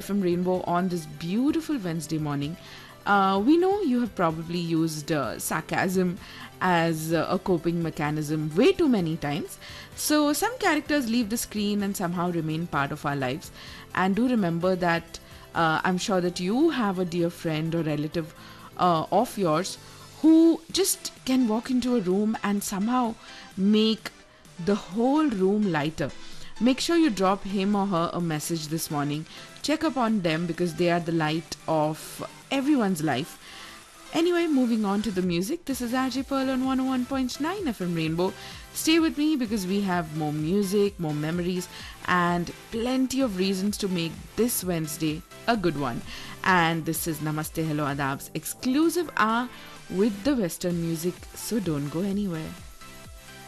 FM Rainbow on this beautiful Wednesday morning. We know you have probably used sarcasm as a coping mechanism way too many times. So, some characters leave the screen and somehow remain part of our lives. And do remember that I'm sure that you have a dear friend or relative of yours who just can walk into a room and somehow make the whole room lighter. Make sure you drop him or her a message this morning. Check up on them because they are the light of everyone's life. Anyway, moving on to the music. This is RJ Pearl on 101.9 FM Rainbow. Stay with me because we have more music, more memories, and plenty of reasons to make this Wednesday a good one. And this is Namaste Hello Adab's exclusive hour with the Western music, so don't go anywhere.